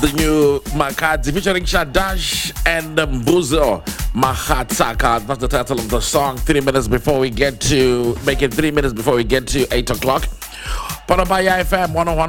the new Makadzi featuring Shadash and Mbuzo Mahatsaka. That's the title of the song. 3 minutes before we get to 8 o'clock. Parabaya FM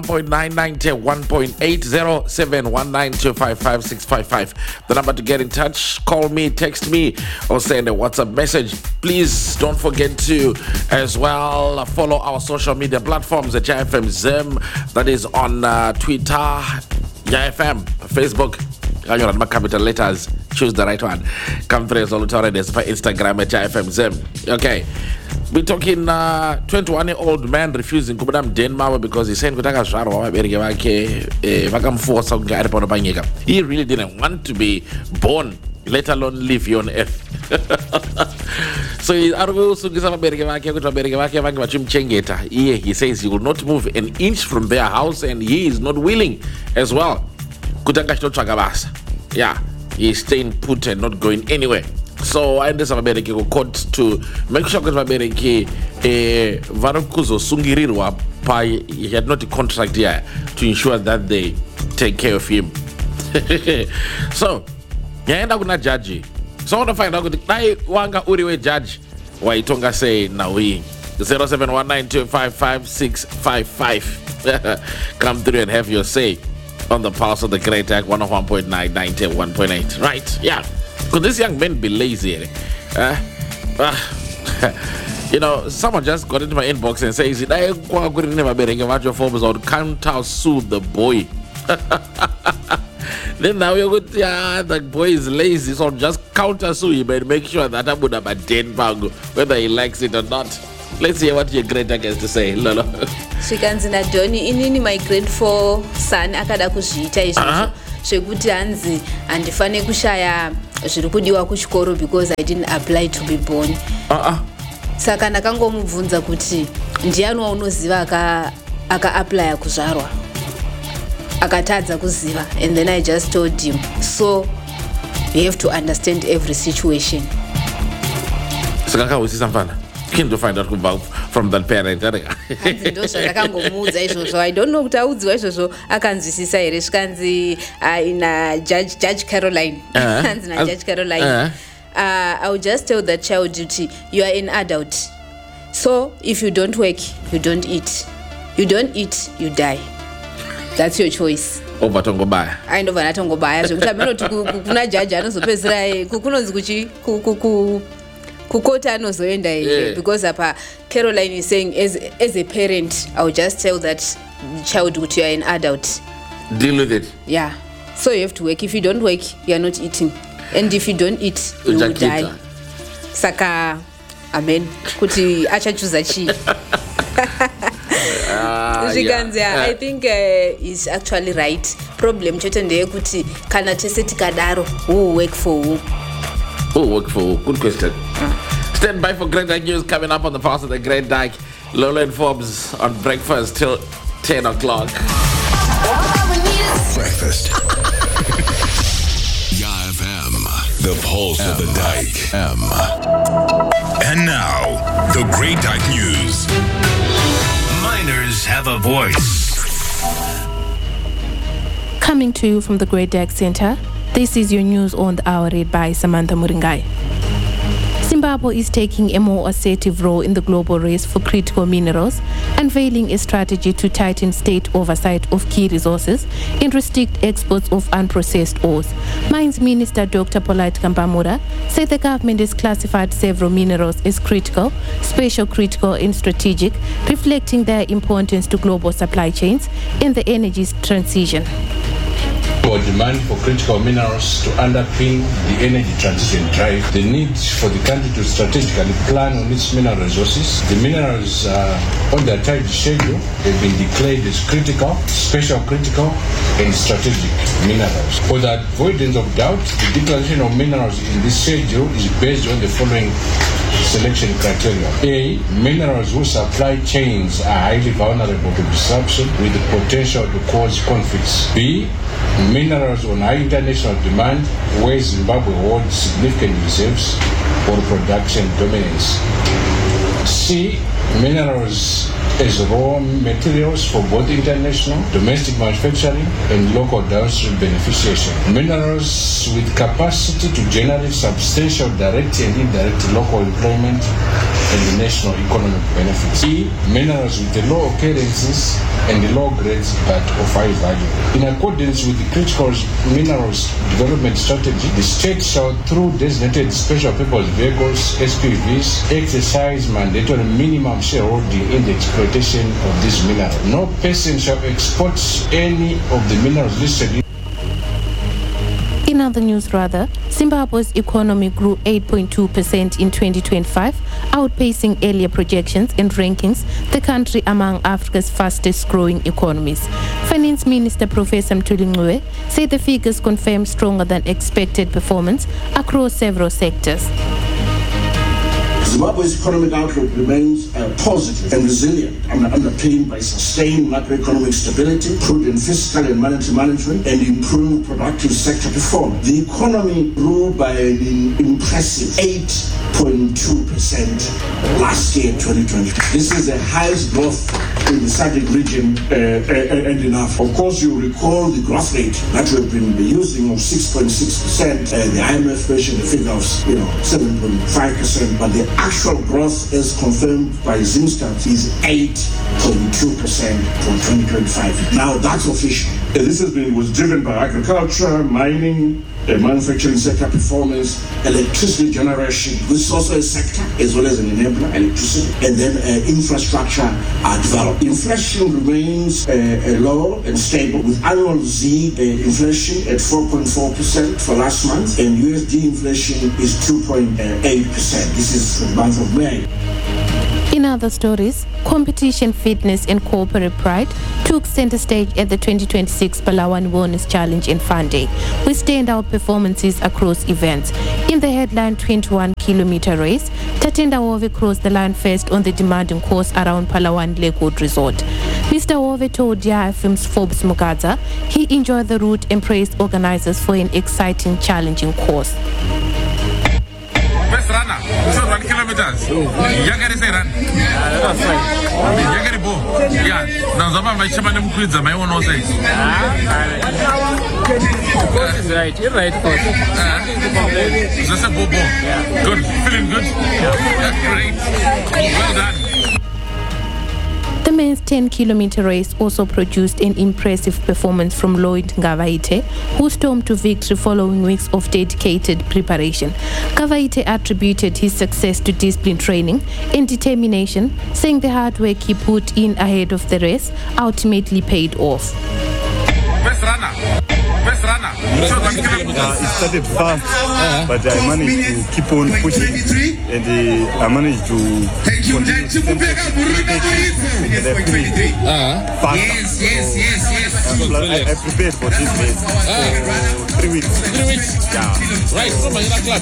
101.991.80719255655. The number to get in touch, call me, text me, or send a WhatsApp message. Please don't forget to as well follow our social media platforms at JFM Zim. That is on Twitter, JFM, Facebook. My capital letters, choose the right one. Come through as well for Instagram at JFM Zim. Okay. We're talking 21-year-old man refusing to become Denmark because he's saying he really didn't want to be born, let alone live here on earth. So he says he will not move an inch from their house, and he is not willing as well. Yeah, he's staying put and not going anywhere. So I ended up go court to make sure that Varukuzo Sungirirwa he had not a contract here to ensure that they take care of him. So yeah, end up with judge. So I want to find out wanga uriwe judge why Tonga say now we 0719255655. Come through and have your say on the pulse of the Great Act 101.9, 91.8. Right? Yeah. Could this young man be lazy? You know, someone just got into my inbox and says, I would counter sue the boy. Then now you're good, yeah, the boy is lazy, so just counter sue him and make sure that I would have a Denmark, whether he likes it or not. Let's hear what your great has to say, Lolo. Shikanzina Doni, in my grade 4 son, akada kushita izvo. Shekuti hanzi andifane kushaya zviri kudiwa kuchikoro because I didn't apply to be born. Saka ndakangomubvunza kuti ndiani waunoziva aka apply kuzvarwa. Akatadza kuziva, and then I just told him, so you have to understand every situation. Saka kausisa mfana. Can to find out from that parent. I don't know kuti audziwa izvozvo akanzwisisa here svikanzi ina Judge Caroline. Judge Caroline. I would just tell that child duty, you are an adult. So if you don't work, you don't eat. You don't eat, you die. That's your choice. Ovatongobaya. I know vanatongobaya. Zvekuti aminoti kuna judge anozopedzera kunonzi kuchi kukota anozoenda here because apa Caroline is saying as a parent I would just tell that child that you are an adult. Deal with it. Yeah. So you have to work. If you don't work, you are not eating. And if you don't eat, you will die. Saka amen. Kuti achachuza chi. I think is actually right. Problem chote ndeye kuti kana tese tikadaro who work for who? Who work for who? Good question. Stand by for Great Dyke News coming up on the Pulse of the Great Dyke. Lola and Forbes on breakfast till 10 o'clock. Breakfast. YFM, the Pulse of the Dyke. And now, the Great Dyke News. Miners have a voice. Coming to you from the Great Dyke Center, this is your news on the hour read by Samantha Muringai. Zimbabwe is taking a more assertive role in the global race for critical minerals, unveiling a strategy to tighten state oversight of key resources and restrict exports of unprocessed ores. Mines Minister Dr. Polite Kambamura said the government has classified several minerals as critical, special critical and strategic, reflecting their importance to global supply chains and the energy transition. For demand for critical minerals to underpin the energy transition drive, the need for the country to strategically plan on its mineral resources. The minerals on their tight schedule have been declared as critical, special critical, and strategic minerals. For the avoidance of doubt, the declaration of minerals in this schedule is based on the following selection criteria. A. Minerals whose supply chains are highly vulnerable to disruption with the potential to cause conflicts. B. Minerals on high international demand where Zimbabwe holds significant reserves or production dominance. C. Minerals as raw materials for both international, domestic manufacturing and local downstream beneficiation. Minerals with capacity to generate substantial direct and indirect local employment and the national economic benefits. Minerals with the low occurrences and the low grades but of high value. In accordance with the Critical Minerals Development Strategy, the state shall, through designated special purpose vehicles, SPVs, exercise mandatory minimum shareholding in the exploitation of this mineral. No person shall export any of the minerals listed. In other news, Zimbabwe's economy grew 8.2% in 2025, outpacing earlier projections and rankings the country among Africa's fastest growing economies. Finance Minister Professor Mthuli Ncube said the figures confirm stronger than expected performance across several sectors. Zimbabwe's economic outlook remains positive and resilient and underpinned by sustained macroeconomic stability, prudent fiscal and monetary management, and improved productive sector performance. The economy grew by an impressive 8.2% last year, 2020. This is the highest growth in the SADC region and in Africa. Of course, you recall the growth rate that we've been using of 6.6%. The IMF mentioned the figure of 7.5%, but the actual growth, as confirmed by Zimstat, is 8.2% for 2025. Now that's official. This was driven by agriculture, mining, manufacturing sector performance, electricity generation, which is also a sector as well as an enabler, electricity, and then infrastructure development. Inflation remains low and stable, with annual Z inflation at 4.4% for last month, and USD inflation is 2.8%. This is for the month of May. In other stories, competition, fitness and corporate pride took center stage at the 2026 Palawan Wellness Challenge in Fande, with standout performances across events. In the headline 21-kilometer race, Tatenda Wove crossed the line first on the demanding course around Palawan Lakewood Resort. Mr. Wove told DIFM's Forbes Mugadza he enjoyed the route and praised organizers for an exciting, challenging course. Best runner, short 1 kilometers. Yagari say run. Yagari bo. Yeah. Now Zama my chairman mkwidza my own say. Course is right. You're right, course. That's a bobo. Yeah. Good. Feeling good. Yeah. Great. Well done. The men's 10-kilometer race also produced an impressive performance from Lloyd Ngavaite, who stormed to victory following weeks of dedicated preparation. Ngavaite attributed his success to disciplined training and determination, saying the hard work he put in ahead of the race ultimately paid off. Best runner. Best runner. Short 1 kilometers. It started fast, but I managed to keep on pushing, and I managed to continue to and I finished fast. I prepared for this race for 3 weeks. 3 weeks? Yeah. Right, from Manila Club,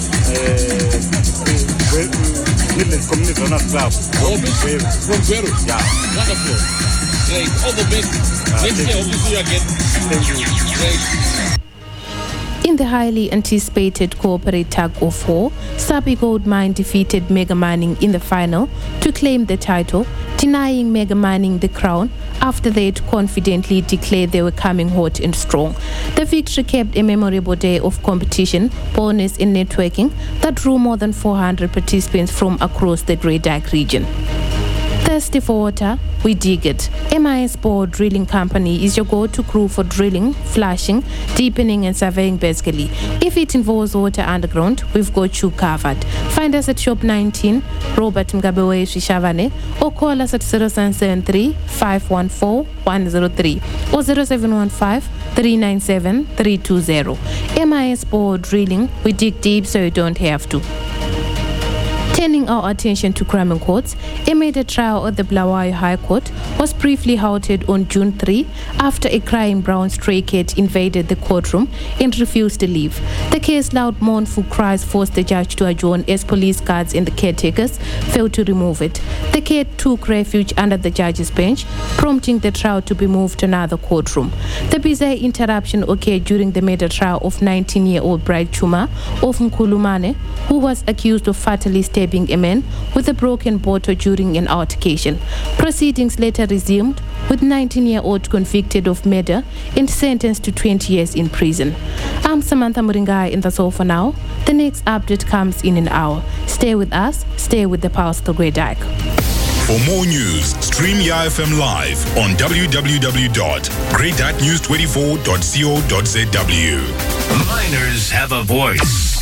Midlands Community Runners Club. From Peru? Yeah. Wonderful. Great. All the best. Next year, hope to see you again. Thank you. Great. In the highly anticipated corporate tug of war, Sabi Gold Mine defeated Mega Mining in the final to claim the title, denying Mega Mining the crown after they had confidently declared they were coming hot and strong. The victory kept a memorable day of competition, bonus and networking that drew more than 400 participants from across the Great Dyke region. Thirsty for water? We dig it. MIS Bore Drilling Company is your go-to crew for drilling, flashing, deepening and surveying basically. If it involves water underground, we've got you covered. Find us at Shop 19, Robert Mugabewe Shishavane, or call us at 0773 514 103 or 0715 397 320. MIS Bore Drilling, we dig deep so you don't have to. Turning our attention to crime courts, amid a trial at the Bulawayo High Court, was briefly halted on June 3 after a crying brown stray cat invaded the courtroom and refused to leave. The case's loud mournful cries forced the judge to adjourn as police guards and the caretakers failed to remove it. The cat took refuge under the judge's bench, prompting the trial to be moved to another courtroom. The bizarre interruption occurred during the murder trial of 19-year-old Bright Chuma of Nkulumane, who was accused of fatally stabbing a man with a broken bottle during an altercation. Proceedings later resumed, with 19-year-old convicted of murder and sentenced to 20 years in prison. I'm Samantha Muringai, and that's all for now. The next update comes in an hour. Stay with us, stay with the Pulse, the Great Dyke. For more news, stream YFM live on www.greatdykenews24.co.zw. Miners have a voice.